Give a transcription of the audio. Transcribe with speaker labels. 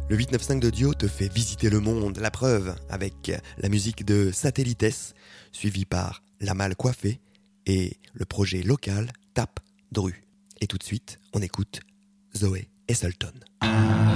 Speaker 1: Le 895 de Dio te fait visiter le monde, la preuve, avec la musique de Satellites, suivie par La Mal Coiffée et le projet local Tap Dru. Et tout de suite, on écoute Zoé Esselton.